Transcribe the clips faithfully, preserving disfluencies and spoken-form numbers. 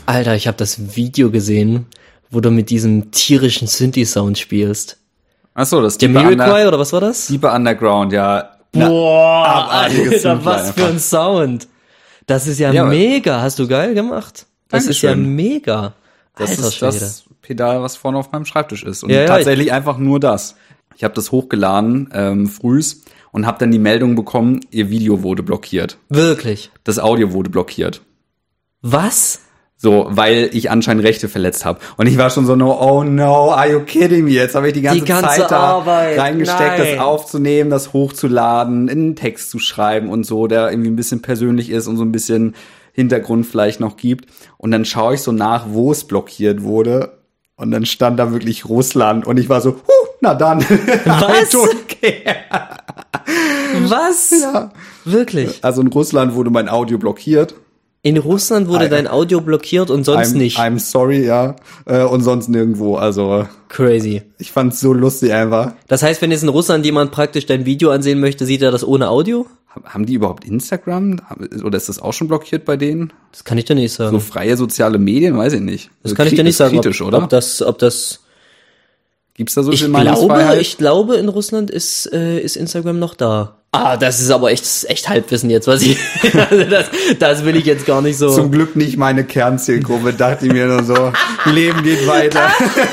Alter, ich habe das Video gesehen, wo du mit diesem tierischen Synthi-Sound spielst. Ach so, das Der Deeper Miracle Under- oder was war das? Deeper Underground, ja. Boah, abartiges Alter, Synthline was für ein Sound. Das ist ja, Ja, aber- mega. Hast du geil gemacht? Das ist ja Dankeschön. mega. Das Alter ist Schwede. das Pedal, was vorne auf meinem Schreibtisch ist. Und Ja, ja, tatsächlich einfach nur das. Ich habe das hochgeladen, ähm, frühs, und habe dann die Meldung bekommen, ihr Video wurde blockiert. Wirklich. Das Audio wurde blockiert. Was? So, weil ich anscheinend Rechte verletzt habe. Und ich war schon so, no, oh no, are you kidding me? Jetzt habe ich die ganze, Die ganze Zeit da Arbeit. reingesteckt, Nein. das aufzunehmen, das hochzuladen, in einen Text zu schreiben und so, der irgendwie ein bisschen persönlich ist und so ein bisschen Hintergrund vielleicht noch gibt. Und dann schaue ich so nach, wo es blockiert wurde. Und dann stand da wirklich Russland. Und ich war so, huh, na dann. Was? I don't care. Was? Ja. Wirklich? Also in Russland wurde mein Audio blockiert. In Russland wurde I- dein Audio blockiert und sonst I'm, nicht. I'm sorry, ja. Äh, und sonst nirgendwo. Also Crazy. ich fand's so lustig einfach. Das heißt, wenn jetzt in Russland jemand praktisch dein Video ansehen möchte, sieht er das ohne Audio? Haben die überhaupt Instagram? Oder ist das auch schon blockiert bei denen? Das kann ich dir nicht sagen. So freie soziale Medien? Weiß ich nicht. das Also kann ich dir kri- nicht ist sagen, kritisch, ob, oder? ob das, ob das. Gibt's da so Ich viel glaube, Meinungsfreiheit? ich glaube, in Russland ist äh, ist Instagram noch da. Ah, das ist aber echt echt Halbwissen jetzt, was ich. Also das, das will ich jetzt gar nicht so. Zum Glück nicht meine Kernzielgruppe, dachte ich mir nur so, Leben geht weiter.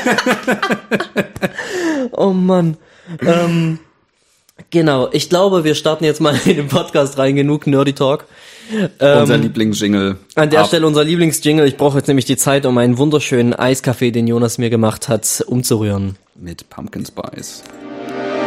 Oh Mann. ähm, genau, ich glaube, wir starten jetzt mal in den Podcast rein. Genug Nerdy Talk. Unser Lieblingsjingle. An der Ab. Stelle unser Lieblingsjingle. Ich brauche jetzt nämlich die Zeit, um einen wunderschönen Eiskaffee, den Jonas mir gemacht hat, umzurühren. Mit Pumpkin Spice.